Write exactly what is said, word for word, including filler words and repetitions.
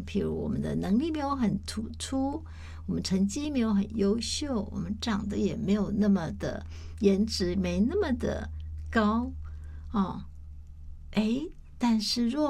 譬如我们的能力没有很突出，我们成绩没有很优秀，我们长得也没有那么的颜值没那么的高哦，诶，但是若